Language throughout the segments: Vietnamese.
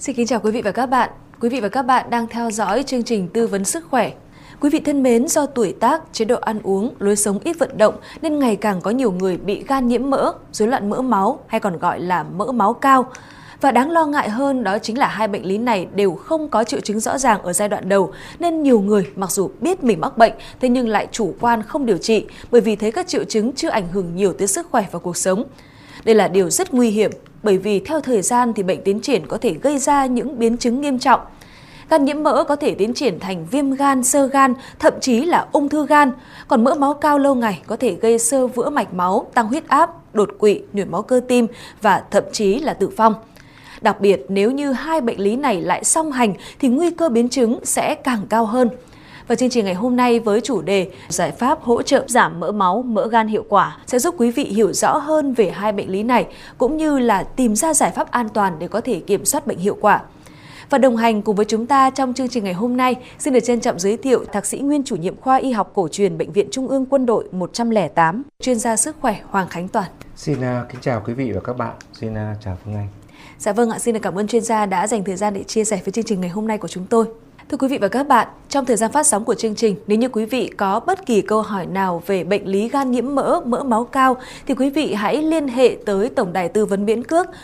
Xin kính chào quý vị và các bạn. Quý vị và các bạn đang theo dõi chương trình tư vấn sức khỏe. Quý vị thân mến, do tuổi tác, chế độ ăn uống, lối sống ít vận động nên ngày càng có nhiều người bị gan nhiễm mỡ, rối loạn mỡ máu hay còn gọi là mỡ máu cao. Và đáng lo ngại hơn đó chính là hai bệnh lý này đều không có triệu chứng rõ ràng ở giai đoạn đầu, nên nhiều người mặc dù biết mình mắc bệnh thế nhưng lại chủ quan không điều trị bởi vì thấy các triệu chứng chưa ảnh hưởng nhiều tới sức khỏe và cuộc sống. Đây là điều rất nguy hiểm bởi vì theo thời gian thì bệnh tiến triển có thể gây ra những biến chứng nghiêm trọng. Gan nhiễm mỡ có thể tiến triển thành viêm gan, xơ gan, thậm chí là ung thư gan. Còn mỡ máu cao lâu ngày có thể gây xơ vữa mạch máu, tăng huyết áp, đột quỵ, nhồi máu cơ tim và thậm chí là tử vong. Đặc biệt nếu như hai bệnh lý này lại song hành thì nguy cơ biến chứng sẽ càng cao hơn. Và chương trình ngày hôm nay với chủ đề giải pháp hỗ trợ giảm mỡ máu, mỡ gan hiệu quả sẽ giúp quý vị hiểu rõ hơn về hai bệnh lý này cũng như là tìm ra giải pháp an toàn để có thể kiểm soát bệnh hiệu quả. Và đồng hành cùng với chúng ta trong chương trình ngày hôm nay, xin được trân trọng giới thiệu Thạc sĩ nguyên chủ nhiệm khoa y học cổ truyền Bệnh viện Trung ương Quân đội 108, chuyên gia sức khỏe Hoàng Khánh Toàn. Xin kính chào quý vị và các bạn, xin chào Phương Anh. Dạ vâng ạ, xin được cảm ơn chuyên gia đã dành thời gian để chia sẻ với chương trình ngày hôm nay của chúng tôi. Thưa quý vị và các bạn, trong thời gian phát sóng của chương trình, nếu như quý vị có bất kỳ câu hỏi nào về bệnh lý gan nhiễm mỡ, mỡ máu cao, thì quý vị hãy liên hệ tới Tổng đài tư vấn miễn cước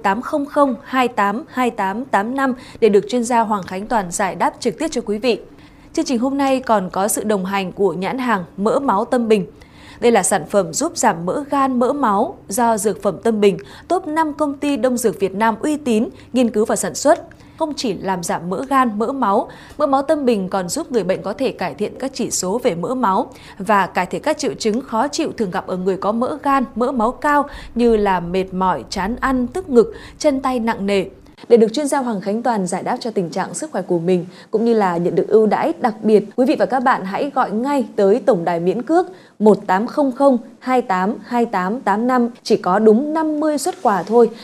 1800 28 28 85 để được chuyên gia Hoàng Khánh Toàn giải đáp trực tiếp cho quý vị. Chương trình hôm nay còn có sự đồng hành của nhãn hàng Mỡ Máu Tâm Bình. Đây là sản phẩm giúp giảm mỡ gan, mỡ máu do Dược phẩm Tâm Bình, top 5 công ty đông dược Việt Nam uy tín, nghiên cứu và sản xuất. Không chỉ làm giảm mỡ gan, mỡ máu Tâm Bình còn giúp người bệnh có thể cải thiện các chỉ số về mỡ máu và cải thiện các triệu chứng khó chịu thường gặp ở người có mỡ gan, mỡ máu cao như là mệt mỏi, chán ăn, tức ngực, chân tay nặng nề. Để được chuyên gia Hoàng Khánh Toàn giải đáp cho tình trạng sức khỏe của mình cũng như là nhận được ưu đãi đặc biệt, quý vị và các bạn hãy gọi ngay tới tổng đài miễn cước 1800 28 28 85, chỉ có đúng 50 suất quà thôi